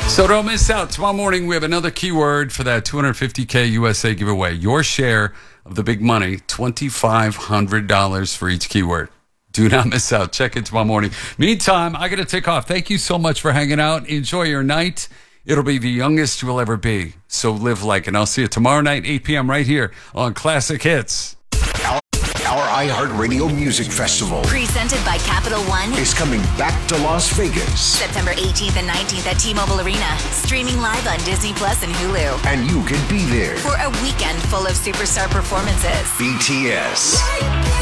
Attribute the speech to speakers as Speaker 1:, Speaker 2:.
Speaker 1: So don't miss out. Tomorrow morning, we have another keyword for that $250K USA giveaway. Your share of the big money, $2,500 for each keyword. Do not miss out. Check it tomorrow morning. Meantime, I got to take off. Thank you so much for hanging out. Enjoy your night. It'll be the youngest you will ever be. So live like it. I'll see you tomorrow night, 8 p.m. right here on Classic Hits.
Speaker 2: Our iHeartRadio Music Festival,
Speaker 3: presented by Capital One,
Speaker 2: is coming back to Las Vegas.
Speaker 3: September 18th and 19th at T-Mobile Arena. Streaming live on Disney Plus and Hulu.
Speaker 2: And you can be there
Speaker 3: For a weekend full of superstar performances.
Speaker 2: BTS.